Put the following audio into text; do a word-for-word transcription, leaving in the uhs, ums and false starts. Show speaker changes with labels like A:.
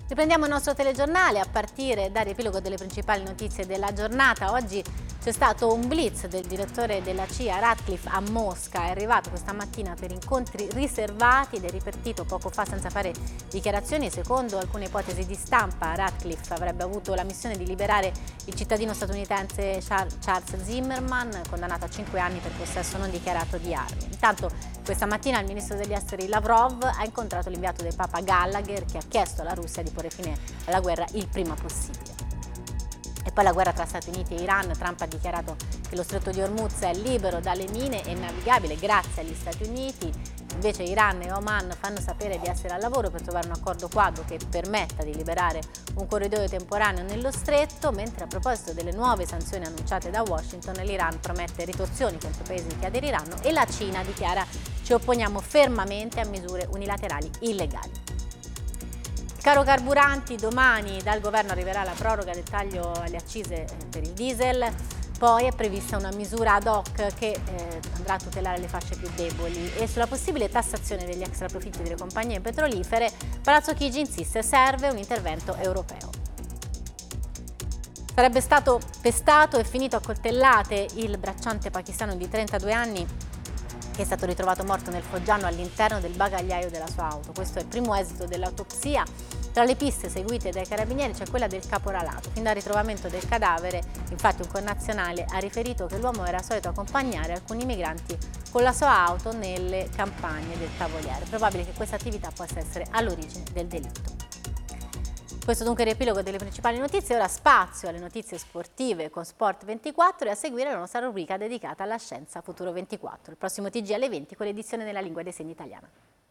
A: Riprendiamo il nostro telegiornale a partire dal riepilogo delle principali notizie della giornata. Oggi c'è stato un blitz del direttore della C I A Ratcliffe a Mosca, è arrivato questa mattina per incontri riservati ed è ripartito poco fa senza fare dichiarazioni. Secondo alcune ipotesi di stampa, Ratcliffe avrebbe avuto la missione di liberare il cittadino statunitense Charles Zimmerman, condannato a cinque anni per possesso non dichiarato di armi. Intanto questa mattina il ministro degli esteri Lavrov ha incontrato l'inviato del Papa Gallagher, che ha chiesto alla Russia di porre fine alla guerra il prima possibile. E poi la guerra tra Stati Uniti e Iran. Trump ha dichiarato che lo stretto di Hormuz è libero dalle mine e navigabile grazie agli Stati Uniti. Invece Iran e Oman fanno sapere di essere al lavoro per trovare un accordo quadro che permetta di liberare un corridoio temporaneo nello stretto, mentre a proposito delle nuove sanzioni annunciate da Washington, l'Iran promette ritorsioni contro i paesi che aderiranno e la Cina dichiara: ci opponiamo fermamente a misure unilaterali illegali. Caro carburanti, domani dal governo arriverà la proroga del taglio alle accise per il diesel, poi è prevista una misura ad hoc che eh, andrà a tutelare le fasce più deboli, e sulla possibile tassazione degli extraprofitti delle compagnie petrolifere Palazzo Chigi insiste: serve un intervento europeo. Sarebbe stato pestato e finito a coltellate il bracciante pakistano di trentadue anni che è stato ritrovato morto nel Foggiano all'interno del bagagliaio della sua auto. Questo è il primo esito dell'autopsia. Tra le piste seguite dai carabinieri c'è quella del caporalato. Fin dal ritrovamento del cadavere, infatti, un connazionale ha riferito che l'uomo era solito accompagnare alcuni migranti con la sua auto nelle campagne del Tavoliere. È probabile che questa attività possa essere all'origine del delitto. Questo dunque è il riepilogo delle principali notizie. Ora spazio alle notizie sportive con Sport ventiquattro e a seguire la nostra rubrica dedicata alla scienza Futuro ventiquattro. Il prossimo T G alle venti con l'edizione nella lingua dei segni italiana.